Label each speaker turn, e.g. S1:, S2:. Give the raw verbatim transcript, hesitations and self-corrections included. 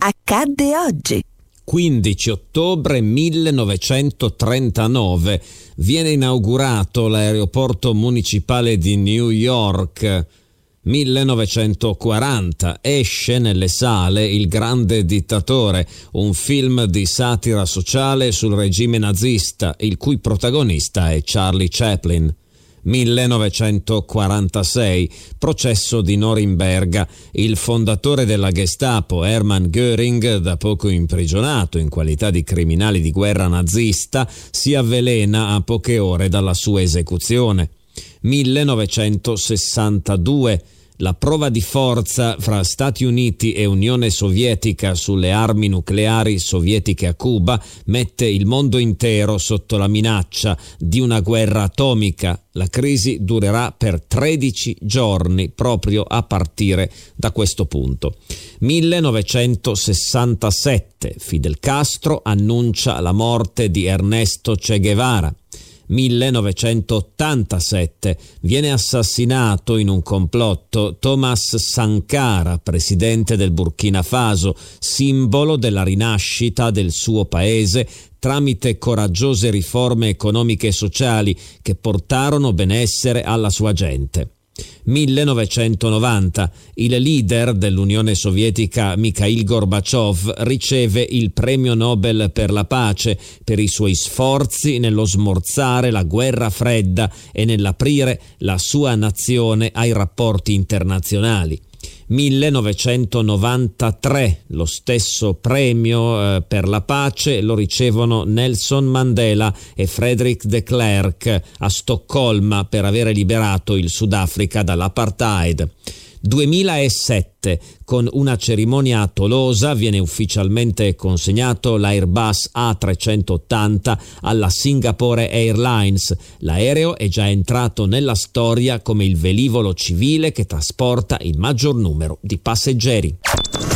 S1: accadde oggi?
S2: quindici ottobre millenovecentotrentanove viene inaugurato l'aeroporto municipale di New York. millenovecentoquaranta esce nelle sale Il grande dittatore, un film di satira sociale sul regime nazista, il cui protagonista è Charlie Chaplin. millenovecentoquarantasei, processo di Norimberga. Il fondatore della Gestapo, Hermann Göring, da poco imprigionato in qualità di criminale di guerra nazista, si avvelena a poche ore dalla sua esecuzione. millenovecentosessantadue, la prova di forza fra Stati Uniti e Unione Sovietica sulle armi nucleari sovietiche a Cuba mette il mondo intero sotto la minaccia di una guerra atomica. La crisi durerà per tredici giorni proprio a partire da questo punto. millenovecentosessantasette, Fidel Castro annuncia la morte di Ernesto Che Guevara. millenovecentottantasette, viene assassinato in un complotto Thomas Sankara, presidente del Burkina Faso, simbolo della rinascita del suo paese tramite coraggiose riforme economiche e sociali che portarono benessere alla sua gente. millenovecentonovanta, il leader dell'Unione Sovietica Mikhail Gorbaciov riceve il premio Nobel per la pace per i suoi sforzi nello smorzare la guerra fredda e nell'aprire la sua nazione ai rapporti internazionali. millenovecentonovantatré, lo stesso premio eh, per la pace lo ricevono Nelson Mandela e Frederick de Klerk a Stoccolma per avere liberato il Sudafrica dall'apartheid. duemilasette, con una cerimonia a Tolosa viene ufficialmente consegnato l'Airbus A trecentottanta alla Singapore Airlines. L'aereo è già entrato nella storia come il velivolo civile che trasporta il maggior numero di passeggeri.